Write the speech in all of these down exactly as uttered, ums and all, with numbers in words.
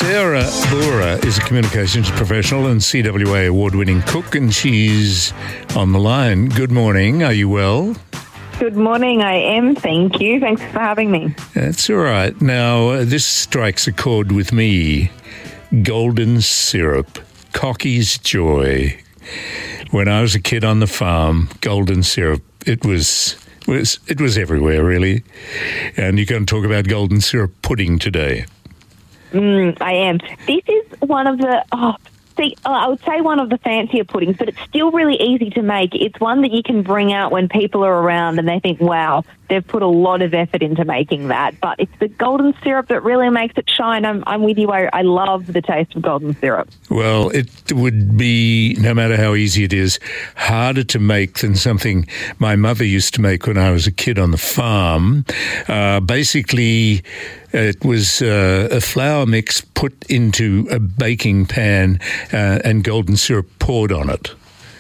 Sarah Bora is a communications professional and C W A award-winning cook, and she's on the line. Good morning. Are you well? Good morning. I am. Thank you. Thanks for having me. That's all right. Now, uh, this strikes a chord with me. Golden syrup. Cocky's joy. When I was a kid on the farm, golden syrup, it was... was it was everywhere, really. And you're going to talk about golden syrup pudding today. Mm, I am. This is one of the, oh, see, I would say one of the fancier puddings, but it's still really easy to make. It's one that you can bring out when people are around and they think, wow, they've put a lot of effort into making that. But it's the golden syrup that really makes it shine. I'm, I'm with you. I, I love the taste of golden syrup. Well, it would be, no matter how easy it is, harder to make than something my mother used to make when I was a kid on the farm. Uh, basically, it was uh, a flour mix put into a baking pan uh, and golden syrup poured on it.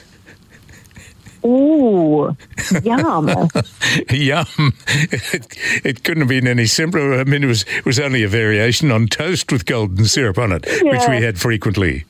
Ooh, yum. Yum. It, it couldn't have been any simpler. I mean, it was, it was only a variation on toast with golden syrup on it, yeah. Which we had frequently.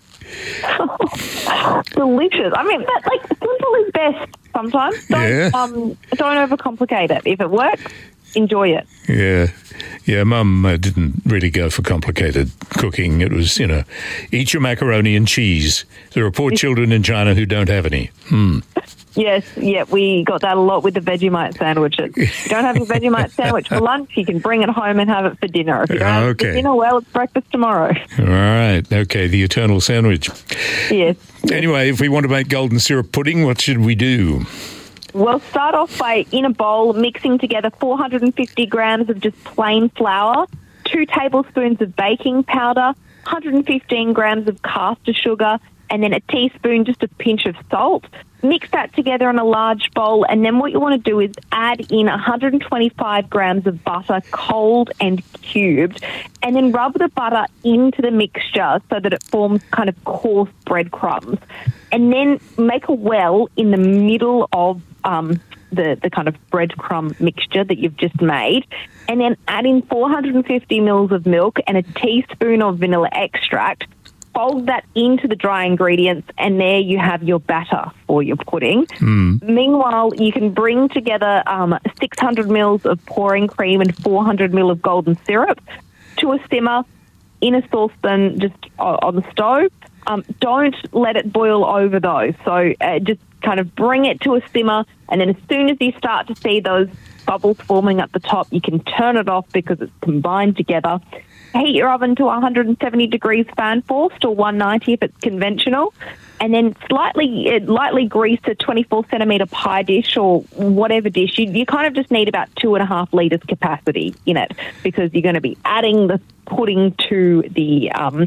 Delicious. I mean, but like, simple is best sometimes. Don't, yeah. um, don't overcomplicate it. If it works, enjoy it. Yeah. Yeah, Mum uh, didn't really go for complicated cooking. It was, you know, eat your macaroni and cheese. There are poor children in China who don't have any. Hmm. Yes, yeah, we got that a lot with the Vegemite sandwiches. If you don't have your Vegemite sandwich for lunch, you can bring it home and have it for dinner. If you don't have okay. it for dinner, well, it's breakfast tomorrow. All right, okay, the eternal sandwich. Yes. Anyway, if we want to make golden syrup pudding, what should we do? Well, start off by, in a bowl, mixing together four hundred fifty grams of just plain flour, two tablespoons of baking powder, one hundred fifteen grams of caster sugar, and then a teaspoon, just a pinch of salt. Mix that together in a large bowl, and then what you want to do is add in one hundred twenty-five grams of butter, cold and cubed, and then rub the butter into the mixture so that it forms kind of coarse breadcrumbs. And then make a well in the middle of um, the, the kind of breadcrumb mixture that you've just made, and then add in four hundred fifty mils of milk and a teaspoon of vanilla extract. Fold that into the dry ingredients, and there you have your batter for your pudding. Mm. Meanwhile, you can bring together um, six hundred mils of pouring cream and four hundred mil of golden syrup to a simmer in a saucepan just on the stove. Um, don't let it boil over, though. So uh, just kind of bring it to a simmer, and then as soon as you start to see those bubbles forming at the top, you can turn it off because it's combined together. Heat your oven to one hundred seventy degrees fan forced, or one ninety if it's conventional, and then slightly, uh, lightly grease a twenty-four centimetre pie dish or whatever dish. You, you kind of just need about two and a half litres capacity in it, because you're going to be adding the pudding to the, um,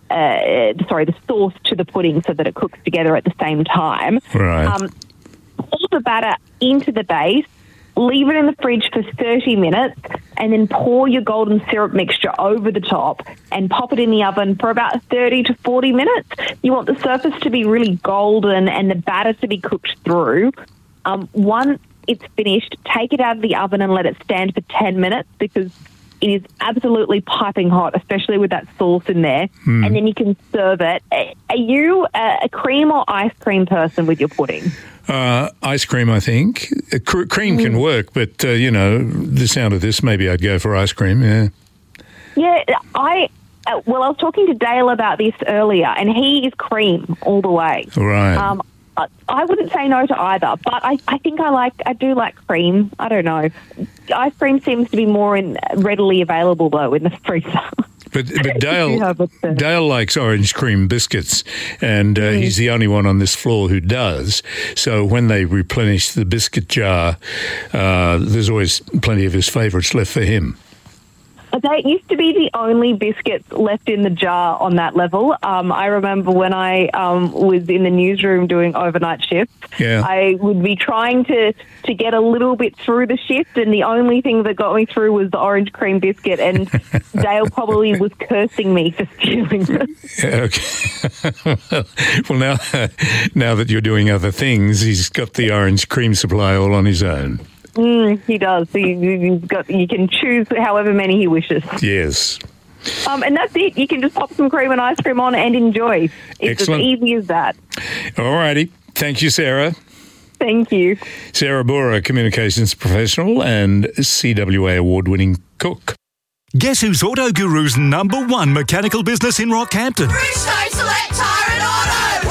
uh, sorry, the sauce to the pudding so that it cooks together at the same time. Right. Um, pour the batter into the base. Leave it in the fridge for thirty minutes, and then pour your golden syrup mixture over the top and pop it in the oven for about thirty to forty minutes. You want the surface to be really golden and the batter to be cooked through. Um, once it's finished, take it out of the oven and let it stand for ten minutes, because it is absolutely piping hot, especially with that sauce in there. Mm. And then you can serve it. Are you a cream or ice cream person with your pudding? Uh, ice cream, I think. Uh, cr- cream mm. can work, but, uh, you know, the sound of this, maybe I'd go for ice cream, yeah. Yeah, I... Uh, well, I was talking to Dale about this earlier, and he is cream all the way. Right. Um, I wouldn't say no to either, but I, I think I like I do like cream. I don't know. Ice cream seems to be more in, readily available, though, in the freezer. But, but Dale, Dale likes orange cream biscuits, and uh, mm. he's the only one on this floor who does. So when they replenish the biscuit jar, uh, there's always plenty of his favourites left for him. They used to be the only biscuits left in the jar on that level. Um, I remember when I um, was in the newsroom doing overnight shifts, yeah. I would be trying to, to get a little bit through the shift, and the only thing that got me through was the orange cream biscuit, and Dale probably was cursing me for stealing it. Okay. Well, now, now that you're doing other things, he's got the orange cream supply all on his own. Mm, he does. So you, you've got, you can choose however many he wishes. Yes. Um, and that's it. You can just pop some cream and ice cream on and enjoy. It's Excellent. as easy as that. All righty. Thank you, Sarah. Thank you. Sarah Bora, communications professional and C W A award-winning cook. Guess who's Auto Guru's number one mechanical business in Rockhampton? Bridgestone Select Tyre and Auto!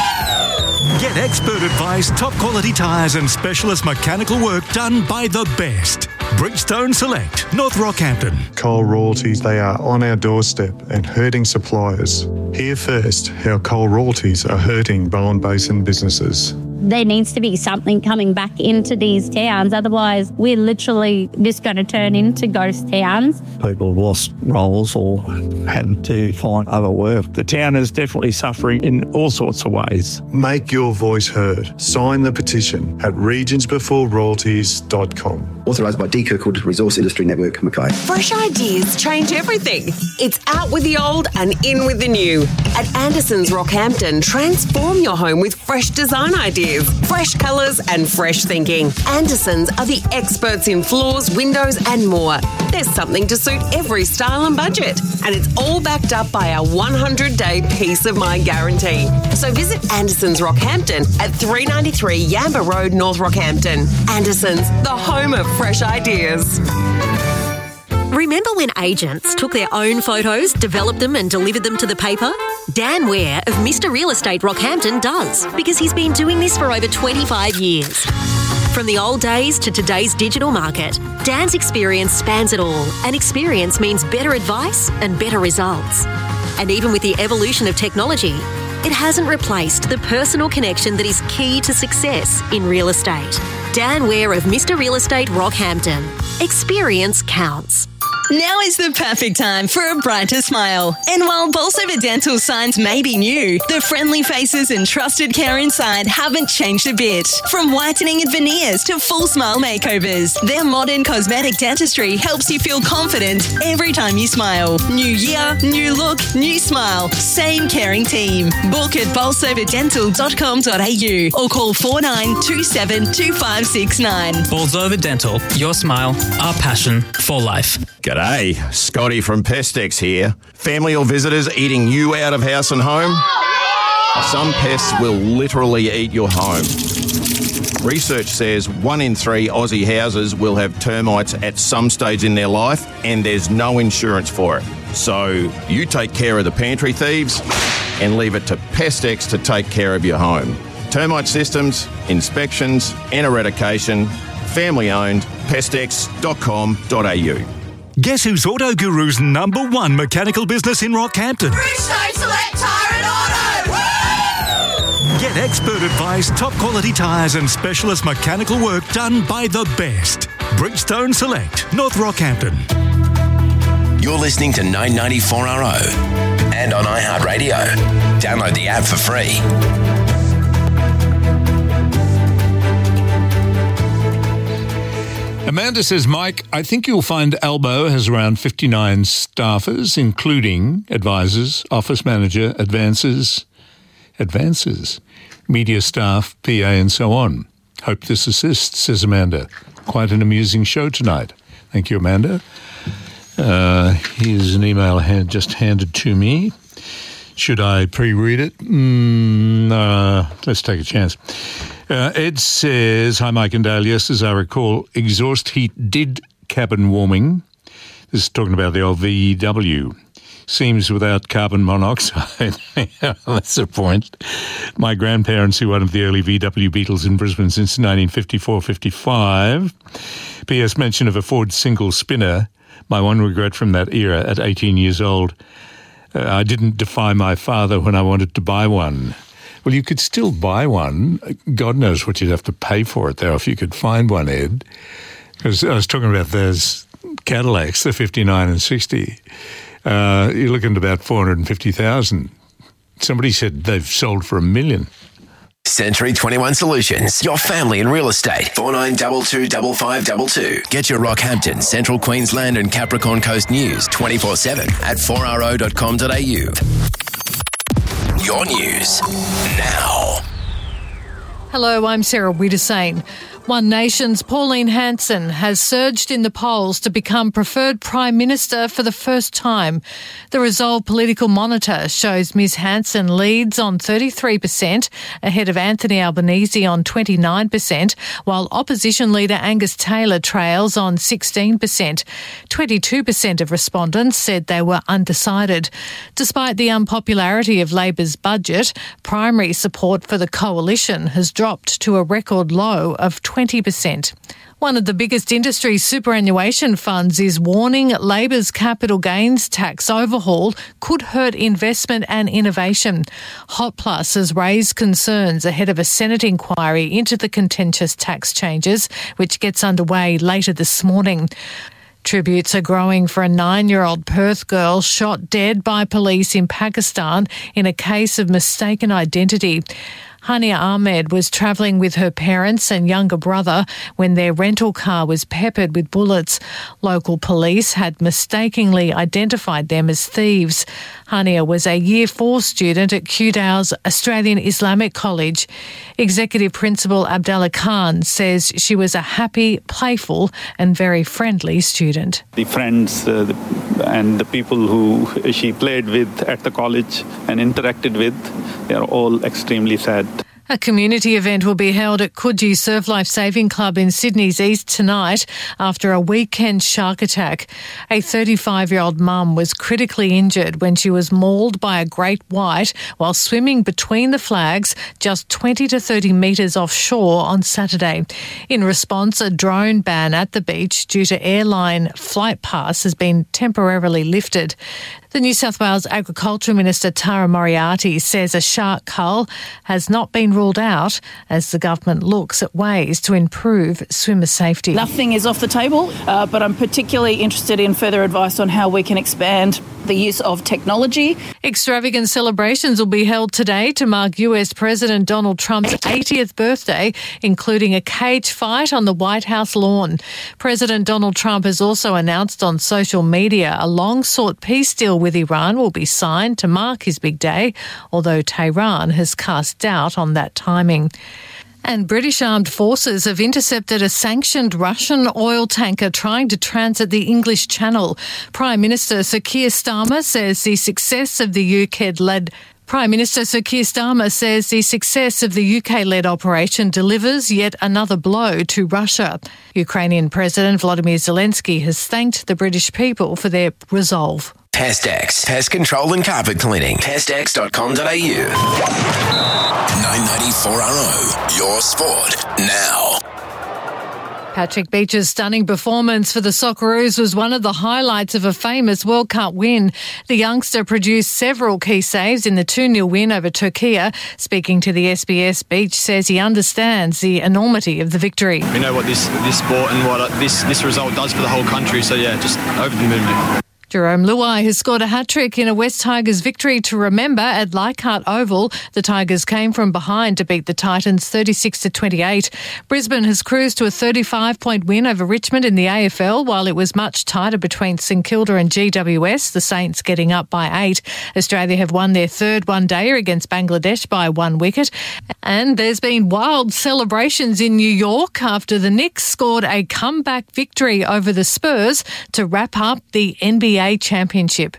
Woo! Get expert advice, top quality tyres and specialist mechanical work done by the best. Bridgestone Select, North Rockhampton. Coal royalties, they are on our doorstep and hurting suppliers. Hear first how coal royalties are hurting Bowen Basin businesses. There needs to be something coming back into these towns. Otherwise, we're literally just going to turn into ghost towns. People have lost roles or had to find other work. The town is definitely suffering in all sorts of ways. Make your voice heard. Sign the petition at regions before royalties dot com. Authorised by D Kirkwood Resource Industry Network, Mackay. Fresh ideas change everything. It's out with the old and in with the new. At Anderson's Rockhampton, transform your home with fresh design ideas, fresh colours and fresh thinking. Anderson's are the experts in floors, windows and more. There's something to suit every style and budget. And it's all backed up by our one hundred day peace of mind guarantee. So visit Anderson's Rockhampton at three ninety-three Yamba Road, North Rockhampton. Anderson's, the home of fresh ideas. Remember when agents took their own photos, developed them and delivered them to the paper? Dan Ware of Mister Real Estate Rockhampton does, because he's been doing this for over twenty-five years. From the old days to today's digital market, Dan's experience spans it all, and experience means better advice and better results. And even with the evolution of technology, it hasn't replaced the personal connection that is key to success in real estate. Dan Ware of Mister Real Estate Rockhampton. Experience counts. Now is the perfect time for a brighter smile. And while Bolsover Dental signs may be new, the friendly faces and trusted care inside haven't changed a bit. From whitening and veneers to full smile makeovers, their modern cosmetic dentistry helps you feel confident every time you smile. New year, new look, new smile. Same caring team. Book at bolsover dental dot com dot a u or call four nine two seven two five six nine. Bolsover Dental, your smile, our passion for life. G'day, Scotty from Pestex here. Family or visitors eating you out of house and home? Some pests will literally eat your home. Research says one in three Aussie houses will have termites at some stage in their life, and there's no insurance for it. So you take care of the pantry thieves and leave it to Pestex to take care of your home. Termite systems, inspections and eradication, family owned, pestex dot com dot a u. Guess who's Auto Guru's number one mechanical business in Rockhampton? Bridgestone Select Tyre and Auto! Woo! Get expert advice, top quality tyres and specialist mechanical work done by the best. Bridgestone Select, North Rockhampton. You're listening to nine ninety-four R O and on iHeartRadio. Download the app for free. Amanda says, Mike, I think you'll find Albo has around fifty-nine staffers, including advisors, office manager, advances, advances, media staff, P A and so on. Hope this assists, says Amanda. Quite an amusing show tonight. Thank you, Amanda. Uh, here's an email hand, just handed to me. Should I pre-read it? Mm, uh, let's take a chance. Uh, Ed says, hi, Mike and Dale. Yes, as I recall, exhaust heat did cabin warming. This is talking about the old V E W. Seems without carbon monoxide. That's the point. My grandparents, who were one of the early V W Beetles in Brisbane since nineteen fifty-four fifty-five. P S mention of a Ford single spinner. My one regret from that era at eighteen years old. Uh, I didn't defy my father when I wanted to buy one. Well, you could still buy one. God knows what you'd have to pay for it, though, if you could find one, Ed. Because I was talking about those Cadillacs, the fifty-nine and sixty. Uh, you're looking at about four hundred fifty thousand. Somebody said they've sold for a million. Century twenty-one Solutions, your family in real estate. four nine two two five five two two. Get your Rockhampton, Central Queensland and Capricorn Coast news twenty-four seven at four r o dot com dot a u. Your news now. Hello, I'm Sarah Wiedersane. One Nation's Pauline Hanson has surged in the polls to become preferred Prime Minister for the first time. The Resolve Political Monitor shows Miz Hanson leads on thirty-three percent, ahead of Anthony Albanese on twenty-nine percent, while opposition leader Angus Taylor trails on sixteen percent. twenty-two percent of respondents said they were undecided. Despite the unpopularity of Labor's budget, primary support for the coalition has dropped to a record low of twenty percent. One of the biggest industry superannuation funds is warning Labor's capital gains tax overhaul could hurt investment and innovation. Hot Plus has raised concerns ahead of a Senate inquiry into the contentious tax changes, which gets underway later this morning. Tributes are growing for a nine-year-old Perth girl shot dead by police in Pakistan in a case of mistaken identity. Hania Ahmed was travelling with her parents and younger brother when their rental car was peppered with bullets. Local police had mistakenly identified them as thieves. Hania was a Year four student at Kudow's Australian Islamic College. Executive Principal Abdallah Khan says she was a happy, playful and very friendly student. The friends uh, the, and the people who she played with at the college and interacted with, they are all extremely sad. A community event will be held at Coogee Surf Life Saving Club in Sydney's East tonight after a weekend shark attack. A thirty-five-year-old mum was critically injured when she was mauled by a great white while swimming between the flags just twenty to thirty metres offshore on Saturday. In response, a drone ban at the beach due to airline flight pass has been temporarily lifted. The New South Wales Agriculture Minister Tara Moriarty says a shark cull has not been ruled out as the government looks at ways to improve swimmer safety. Nothing is off the table, uh, but I'm particularly interested in further advice on how we can expand the use of technology. Extravagant celebrations will be held today to mark U S President Donald Trump's eightieth birthday, including a cage fight on the White House lawn. President Donald Trump has also announced on social media a long-sought peace deal with Iran will be signed to mark his big day, although Tehran has cast doubt on that timing. And British armed forces have intercepted a sanctioned Russian oil tanker trying to transit the English Channel. Prime Minister Sir Keir Starmer says the success of the U K-led Prime Minister Sir Keir Starmer says the success of the U K-led operation delivers yet another blow to Russia. Ukrainian President Volodymyr Zelensky has thanked the British people for their resolve. Pestex, pest control and carpet cleaning. pestex dot com dot a u. nine ninety-four R O, your sport now. Patrick Beach's stunning performance for the Socceroos was one of the highlights of a famous World Cup win. The youngster produced several key saves in the two nil win over Turkey. Speaking to the S B S, Beach says he understands the enormity of the victory. We know what this, this sport and what this, this result does for the whole country, so yeah, just over the moon. Jerome Luai has scored a hat-trick in a West Tigers victory to remember at Leichhardt Oval. The Tigers came from behind to beat the Titans thirty-six to twenty-eight. Brisbane has cruised to a thirty-five point win over Richmond in the A F L, while it was much tighter between St Kilda and G W S, the Saints getting up by eight. Australia have won their third one-dayer against Bangladesh by one wicket. And there's been wild celebrations in New York after the Knicks scored a comeback victory over the Spurs to wrap up the N B A Championship.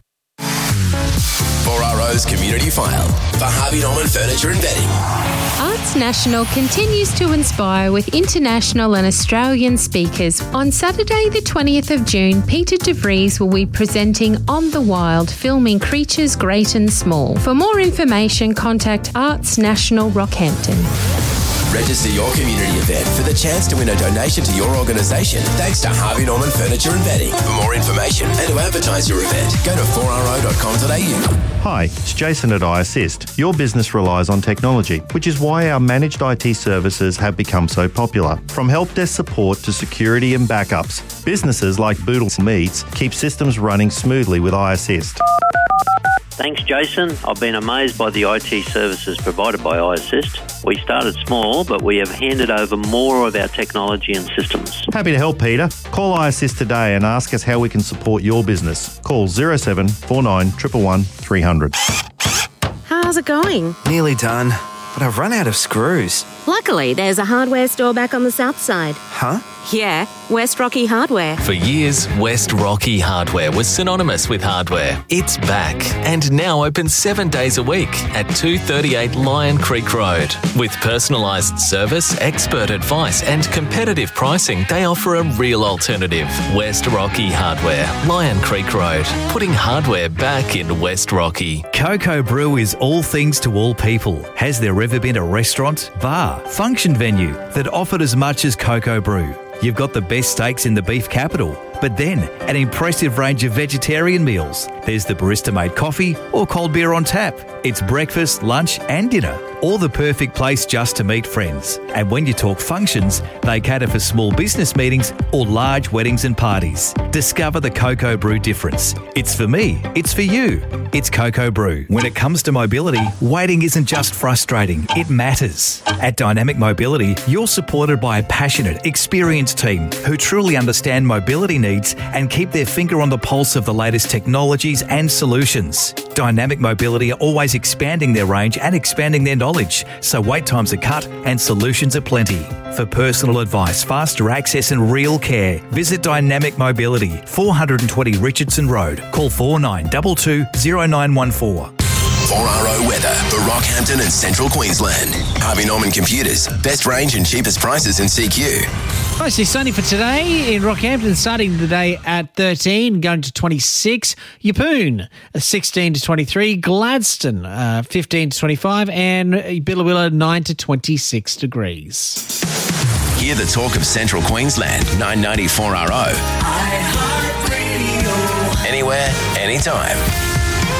four R O's Community File for Harvey Norman Furniture and Bedding. Arts National continues to inspire with international and Australian speakers. On Saturday the twentieth of June, Peter De Vries will be presenting On the Wild, filming creatures great and small. For more information, contact Arts National Rockhampton. Register your community event for the chance to win a donation to your organisation thanks to Harvey Norman Furniture and Bedding. For more information and to advertise your event, go to four r o dot com dot a u. Hi, it's Jason at iAssist. Your business relies on technology, which is why our managed I T services have become so popular. From help desk support to security and backups, businesses like Boodle Meats keep systems running smoothly with iAssist. Thanks, Jason. I've been amazed by the I T services provided by iAssist. We started small, but we have handed over more of our technology and systems. Happy to help, Peter. Call iAssist today and ask us how we can support your business. Call zero seven four nine one one one three hundred. How's it going? Nearly done. but I've run out of screws. Luckily, there's a hardware store back on the south side. Huh? Yeah, West Rocky Hardware. For years, West Rocky Hardware was synonymous with hardware. It's back and now open seven days a week at two thirty-eight Lion Creek Road. With personalised service, expert advice and competitive pricing, they offer a real alternative. West Rocky Hardware, Lion Creek Road, putting hardware back in West Rocky. Coco Brew is all things to all people. Has there ever been a restaurant, bar, function venue that offered as much as Coco Brew? You've got the best steaks in the beef capital, but then an impressive range of vegetarian meals. There's the barista-made coffee or cold beer on tap. It's breakfast, lunch and dinner, or the perfect place just to meet friends. And when you talk functions, they cater for small business meetings or large weddings and parties. Discover the Coco Brew difference. It's for me, it's for you. It's Coco Brew. When it comes to mobility, waiting isn't just frustrating, it matters. At Dynamic Mobility, you're supported by a passionate, experienced team who truly understand mobility needs and keep their finger on the pulse of the latest technologies and solutions. Dynamic Mobility are always expanding their range and expanding their knowledge, so wait times are cut and solutions are plenty. For personal advice, faster access and real care, visit Dynamic Mobility, four twenty Richardson Road. Call four nine two two, zero nine one four. four R O weather for Rockhampton and Central Queensland. Harvey Norman Computers. Best range and cheapest prices in C Q. Mostly sunny for today in Rockhampton, starting the day at thirteen, going to twenty-six. Yeppoon, sixteen to twenty-three. Gladstone, uh, fifteen to twenty-five. And Billawilla, nine to twenty-six degrees. Hear the talk of Central Queensland, nine ninety four R O. Anywhere, anytime.